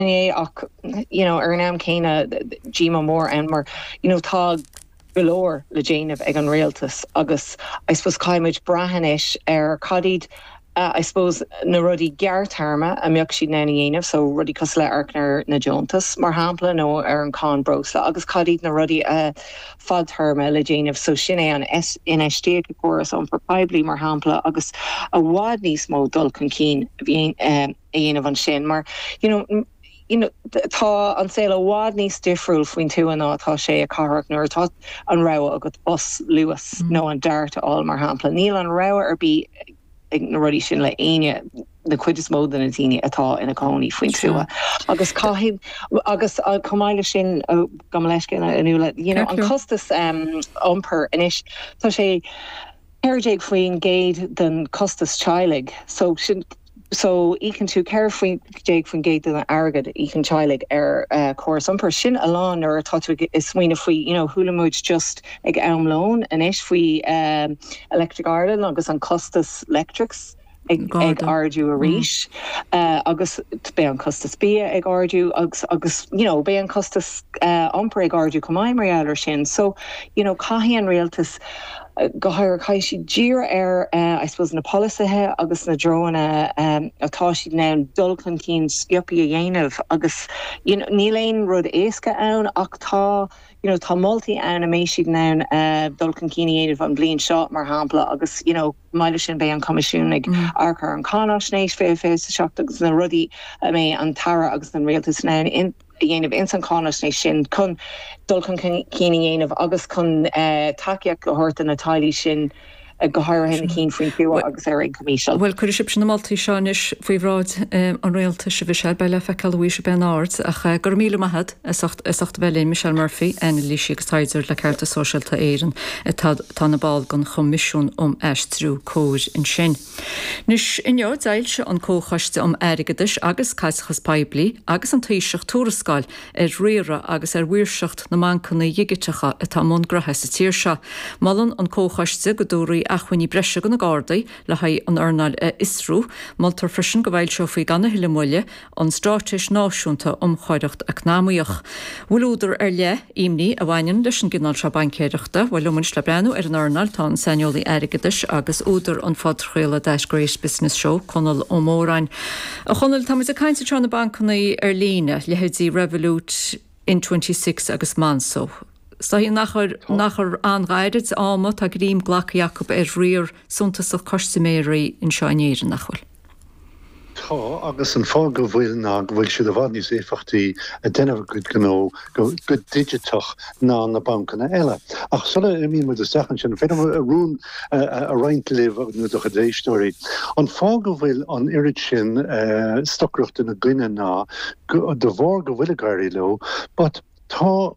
ach, ar an am céine Gima Moore and mar, tá galore le déanamh ag an réaltas agus I suppose caiimiid brahanis ar cadíd I suppose na rudí geartarma a mbeadh siad na dhéanamh so rudí cos le arcnar na Jontas mar hampla nó ar an cá brosla agus cadíd na rudí fadtarma le déanamh so sin é an inistíag choras an perpaibli mar hampla agus a bhád níos mó dul chun cín dhéanamh an sin mar tá an saoil a bhád níos difriúil faoin tú an tá sé a carach nuair tá an rogha agus bus luas nó an dart all mar hampla níl an rogha ar bí ag na rudí sin le aine na cuid is mód an tíine atá ina cáí faoin túa agus cáhíb agus comáile sin gam leis cin inúla an costas omper inis tá sé Herjig faoin géad den costas chailig so ícinn tú ceir faoin géad den agad ícinn chailig ar choras omper sin alán ar tá is smuoine faoi thulamúid just ag amlón inis faoi Electric Ireland agus an costas electrics ag ardú a ríis agus be an costas bí ag ardú agus be an costas omper ag ardú comáimreaal ar sin so caihí an réaltas gohair caiisi dír ar I suppose na polithe agus na drona atá siad ná dulcan cín sciopí a dhéanamh agus níléon rud éasca ann ach tá multi animation ná dulcan cín dhéanamh an blion seo mar hampla agus maile sin be an comisiún ag arcar an cánáisnééis fé seach agus na rudí mé an tara agus an réaltas ná dhéanamh insan cánaisnééis sin chun dulcan cín dhéanamh agus chun takeíocht go hurta na tailí sin gohair hen cín faoin fiú agus ar an comisiún. Well chuir sib sin na Maltaí seánis faoi bhráid an réalta se bhí se beile feiceil Louise Ben Ard ach gur míle maithad isocht bhelín Michelle Murphy en líisi agus taidir le ceirta sosialta éireann tá na báil gan comisiún eistrú cóir in sin. Nus inneor dail se an cóchaiste airigadis agus caiisechas paibli agus an taoiseach túrascáil ar riara agus ar bhuiirseacht na mancanna dhigitecha atá món grathe sa tíir se. Mallan an cóchaiste go dúirí achhuiní breise gan na Gardaí le haid an ornáil Isrú, maltar frisin go bhfuil seo faoi gan na Hilemuile an stráteis náisiúnta chuireacht a cnámaíoch. Bhfuil úidir le imní a bhhaineann leis an gginál se bancéireachta bhfuil lumann le breanú ar an ornáil tá an Sainiolaí airigadis agus úidir an fadchréile Dash Grace Business Show Conal ó Mórain. A chonal tá a caiinte tro na bancannaí ar líne lehéadí Revolut in 26 agus Manso. Stáhí nachar anghairid áma tá grím ghlach Jacob ar rior suntas a costiméirí in seanéirean nachfuil. Tá agus an fá go bhfuil ná go bhfuil siad a bhhad níos éfachtaí a denmh go digitach ná na bancanna eile. Ach sulla mí mu a sechan sin féidir a rún a reintlih nó do a déistóirí. An fá go bhfuil an irid sin stocrocht in na gcuine ná do bhór go bhfuil a gairí leo, but tá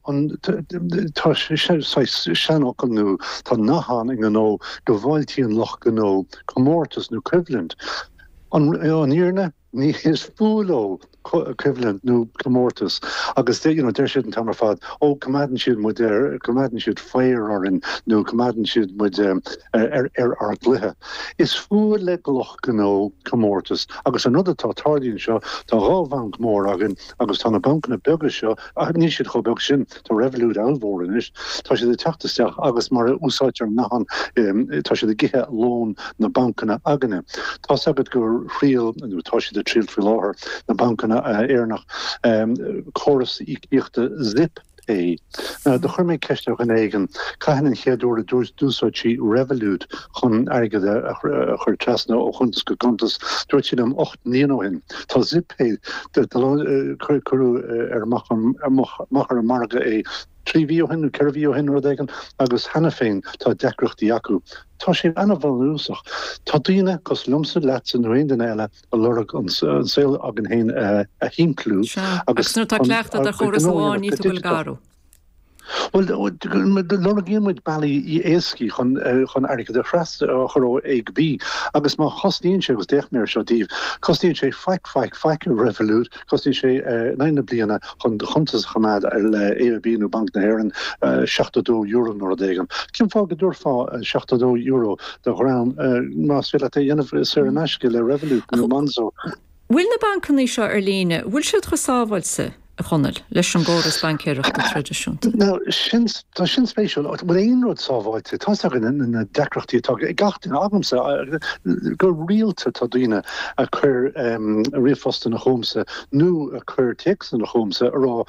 seanachal nó tá nacháning an ó go bhhailtíí an loch gó commórtas nó equivalent. An íorne ní is fúló equivalent nó commórtas agus der siad an tamar fad comadan siad mu comadan siad féireáin nó comadan siad mu ar gluthe. Is fuair le gloch gó commórtas agus an tá tardíonn seo tá rábhaint mór agin agus tá na bancanna beaga seo a ní siad cho beag sin tá Revolut alhórin is tá siad teachtasteach agus mar úsáitir nachan tá siad a githe lón na bancanna aganine. Tá sagad gur riil tá siad a tríal fi láthair na bancanna éarnach choras íochta zip é. De chuir mé ceiste gan éigen caihan an chéadú a dúsáidtí Revolut chun aigede a chur trasna ó chuntas go contas dúirt siad am 8 níohin. Tá zip é chuú ar machar an marga é 3 bhíohin, 4 bhíohin rodégan agus hena féin tá decrochtaí acu. Tá sé anna bhil úsach. Tá daoine cos lumsa leat an roiin den eile a lurach an saoil agan héin a himplú. Agus nuair tá cleachta a choras bháin í bhfuil garú. Well, de lorgémuid bailí í éascí chun aircha de chreasta churó ag bí, agus má chostíonn sé agus deithnéir seo díobh. Costíonn sé feic Revolut, costíonn sé 9 bliana chun chuntas chamád ar le AIB nó Bank na HÉireann €62 nó dégan. Cin fá go dúr fá €62 de ghran más féile dhéanamh sé an eisce le Revolut nó Manso. Bhfuil na bancaní seo ar líne, bhfuil siad go sábhailse a chonel leis an ggóras bancéireachta tradiisiúnta? No, sin spéisiúil bhfuil aonrad sábháilte tá na decrochtaí atá I gachtain agamsa gur rialta tá daoine a chur riomhfosta na chomsa nó a chur teachsa na chomsa ará